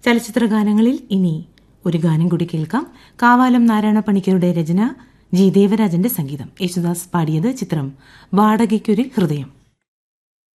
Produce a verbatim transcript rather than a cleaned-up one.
ചലച്ചിത്ര ഗാനങ്ങളിൽ ഇനി ഒരു ഗാനം കൂടി കേൾക്കാം. കാവാലം നാരായണ പണിക്കരുടെ രചന, ജി ദേവരാജന്റെ സംഗീതം. യേശുദാസ് പാടിയത്. ചിത്രം വാടകയ്ക്കൊരു ഹൃദയം.